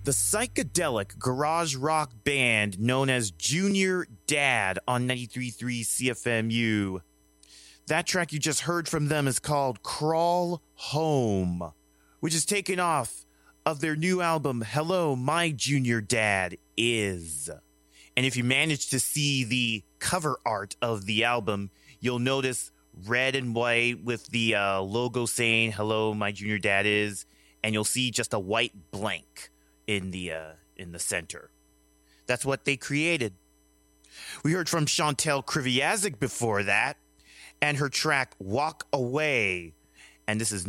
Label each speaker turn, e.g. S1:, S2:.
S1: the psychedelic garage rock band known as Junior Dad on 93.3 CFMU. That track you just heard from them is called Crawl Home, which is taken off of their new album, Hello, My Junior Dad Is. And if you manage to see the cover art of the album, you'll notice red and white with the logo saying, Hello, My Junior Dad Is. And you'll see just a white blank in the center. That's what they created. We heard from Chantel Kriviazik before that, and her track Walk Away. And this is